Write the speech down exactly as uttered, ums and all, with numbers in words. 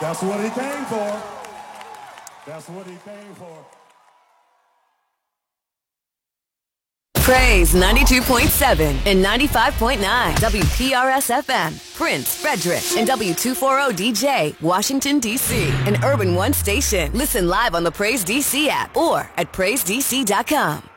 That's what he came for. That's what he came for. Praise ninety-two point seven and ninety-five point nine W P R S F M, Prince, Frederick, and W two forty D J, Washington, D C, an Urban One station. Listen live on the Praise D C app or at praise d c dot com.